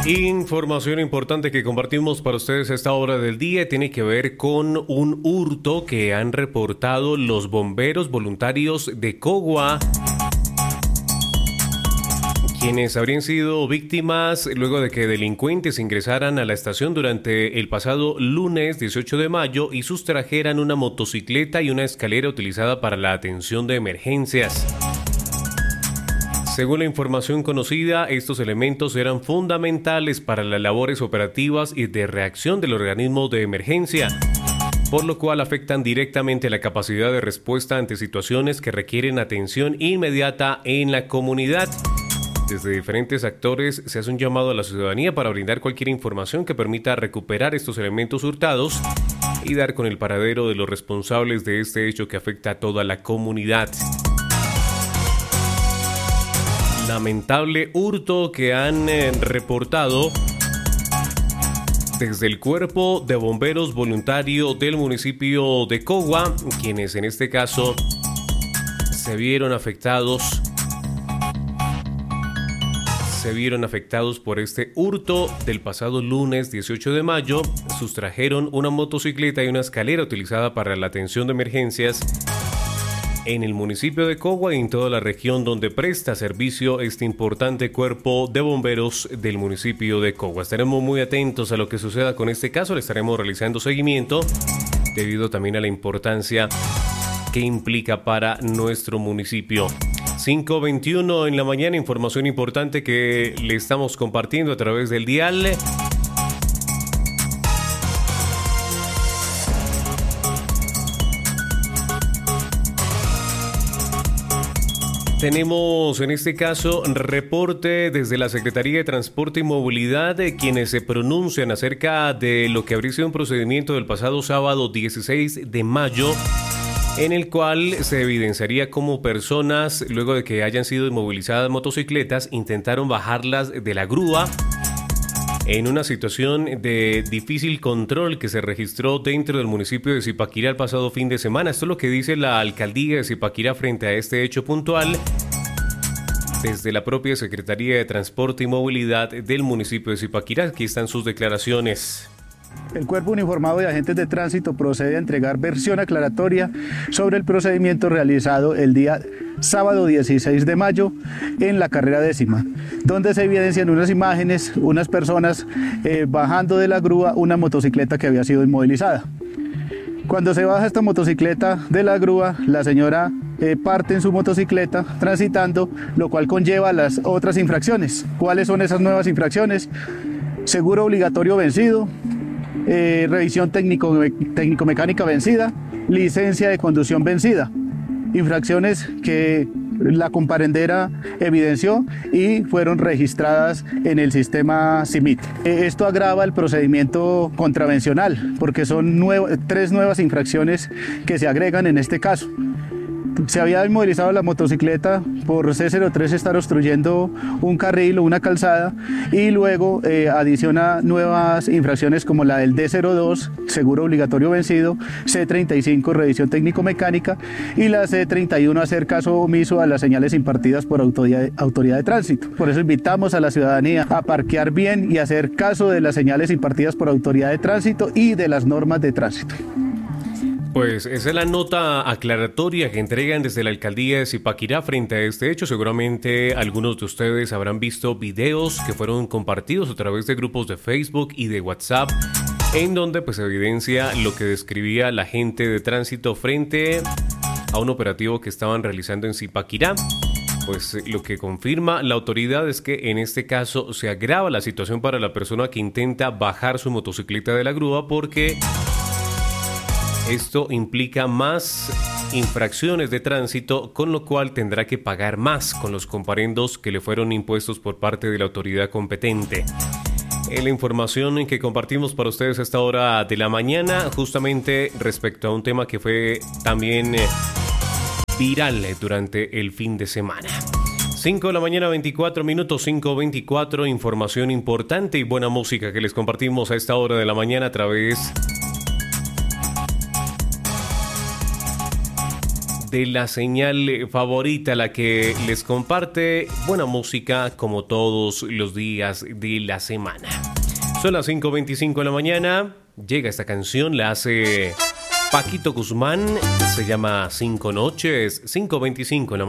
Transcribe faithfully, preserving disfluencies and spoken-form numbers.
Información importante que compartimos para ustedes a esta hora del día tiene que ver con un hurto que han reportado los bomberos voluntarios de Cogua, quienes habrían sido víctimas luego de que delincuentes ingresaran a la estación durante el pasado lunes dieciocho de mayo y sustrajeran una motocicleta y una escalera utilizada para la atención de emergencias. Según la información conocida, estos elementos eran fundamentales para las labores operativas y de reacción del organismo de emergencia, por lo cual afectan directamente la capacidad de respuesta ante situaciones que requieren atención inmediata en la comunidad. Desde diferentes actores se hace un llamado a la ciudadanía para brindar cualquier información que permita recuperar estos elementos hurtados y dar con el paradero de los responsables de este hecho que afecta a toda la comunidad. Lamentable hurto que han eh, reportado desde el Cuerpo de Bomberos Voluntario del municipio de Cogua, quienes en este caso se vieron afectados se vieron afectados por este hurto del pasado lunes dieciocho de mayo. Sustrajeron una motocicleta y una escalera utilizada para la atención de emergencias en el municipio de Cogua y en toda la región donde presta servicio este importante cuerpo de bomberos del municipio de Cogua. Estaremos muy atentos a lo que suceda con este caso, le estaremos realizando seguimiento debido también a la importancia que implica para nuestro municipio. cinco veintiuno en la mañana, información importante que le estamos compartiendo a través del dial. Tenemos en este caso reporte desde la Secretaría de Transporte y Movilidad de quienes se pronuncian acerca de lo que habría sido un procedimiento del pasado sábado dieciséis de mayo, en el cual se evidenciaría cómo personas, luego de que hayan sido inmovilizadas motocicletas, intentaron bajarlas de la grúa en una situación de difícil control que se registró dentro del municipio de Zipaquirá el pasado fin de semana. Esto es lo que dice la alcaldía de Zipaquirá frente a este hecho puntual desde la propia Secretaría de Transporte y Movilidad del municipio de Zipaquirá. Aquí están sus declaraciones. El Cuerpo Uniformado de Agentes de Tránsito procede a entregar versión aclaratoria sobre el procedimiento realizado el día sábado dieciséis de mayo en la carrera décima, donde se evidencian unas imágenes, unas personas eh, bajando de la grúa una motocicleta que había sido inmovilizada. Cuando se baja esta motocicleta de la grúa, la señora eh, parte en su motocicleta transitando, lo cual conlleva las otras infracciones. ¿Cuáles son esas nuevas infracciones? Seguro obligatorio vencido, Eh, revisión técnico, técnico-mecánica vencida, licencia de conducción vencida, infracciones que la comparendera evidenció y fueron registradas en el sistema CIMIT. Eh, esto agrava el procedimiento contravencional porque son nuevo, tres nuevas infracciones que se agregan en este caso. Se había inmovilizado la motocicleta por C cero tres estar obstruyendo un carril o una calzada y luego eh, adiciona nuevas infracciones como la del D cero dos, seguro obligatorio vencido, C treinta y cinco, revisión técnico-mecánica y la C treinta y uno, hacer caso omiso a las señales impartidas por autoridad, autoridad de tránsito. Por eso invitamos a la ciudadanía a parquear bien y hacer caso de las señales impartidas por autoridad de tránsito y de las normas de tránsito. Pues esa es la nota aclaratoria que entregan desde la alcaldía de Zipaquirá frente a este hecho. Seguramente algunos de ustedes habrán visto videos que fueron compartidos a través de grupos de Facebook y de WhatsApp, en donde pues evidencia lo que describía la gente de tránsito frente a un operativo que estaban realizando en Zipaquirá. Pues lo que confirma la autoridad es que en este caso se agrava la situación para la persona que intenta bajar su motocicleta de la grúa, porque esto implica más infracciones de tránsito, con lo cual tendrá que pagar más con los comparendos que le fueron impuestos por parte de la autoridad competente. En la información que compartimos para ustedes a esta hora de la mañana, justamente respecto a un tema que fue también eh, viral durante el fin de semana. cinco de la mañana, veinticuatro minutos, cinco veinticuatro, información importante y buena música que les compartimos a esta hora de la mañana a través de la señal favorita, la que les comparte buena música como todos los días de la semana. Son las cinco veinticinco de la mañana. Llega esta canción, la hace Paquito Guzmán. Se llama Cinco Noches. cinco veinticinco en la mañana.